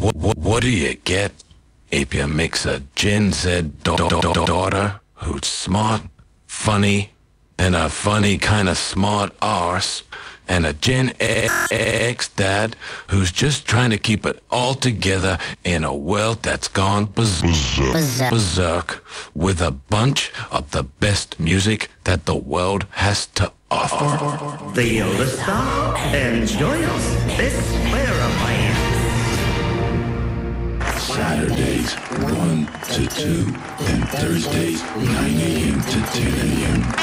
What do you get if you mix a Gen Z daughter who's smart, funny, and a funny kind of smart arse, and a Gen X dad who's just trying to keep it all together in a world that's gone berserk with a bunch of the best music that the world has to offer? The Yoda Star enjoys this clarifier. Saturdays 1 to 2 and Thursdays 9 a.m. to 10 a.m.